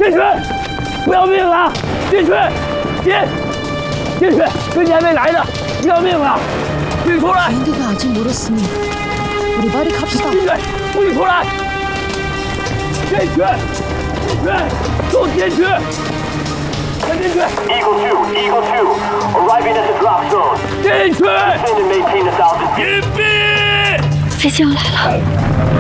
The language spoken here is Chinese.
进去！不要命了！进去！进去！跟你还没来呢，不要命了！你出来！ 비행기가 아직 멀었으니 우리 빨리 갑시다. 进去！不许出来！进去！都进去！快进去 Eagle 2, arriving at the drop zone. 进去！ Descend and maintain 1,000 feet. 隐蔽！ 飞机要来了。